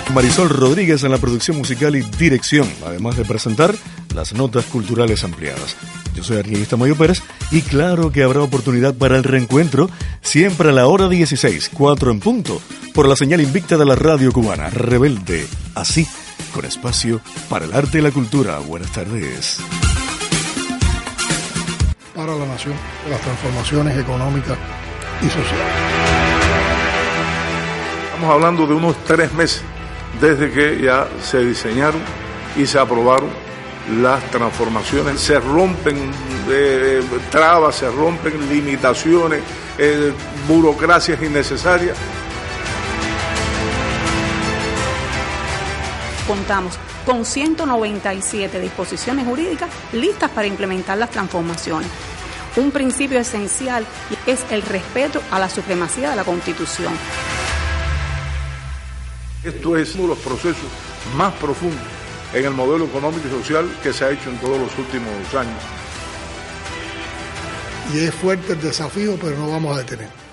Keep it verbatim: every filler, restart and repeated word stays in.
Marisol Rodríguez en la producción musical y dirección, además de presentar las notas culturales ampliadas. Yo soy Arielista Mayo Pérez y claro que habrá oportunidad para el reencuentro siempre a la hora dieciséis, cuatro en punto, por la señal invicta de la radio cubana, Rebelde, así, con espacio para el arte y la cultura. Buenas tardes. Para la nación, las transformaciones económicas y sociales. Estamos hablando de unos tres meses desde que ya se diseñaron y se aprobaron las transformaciones. Se rompen eh, trabas, se rompen limitaciones, eh, burocracias innecesarias. Contamos con ciento noventa y siete disposiciones jurídicas listas para implementar las transformaciones. Un principio esencial es el respeto a la supremacía de la Constitución. Esto es uno de los procesos más profundos en el modelo económico y social que se ha hecho en todos los últimos años. Y es fuerte el desafío, pero no vamos a detener.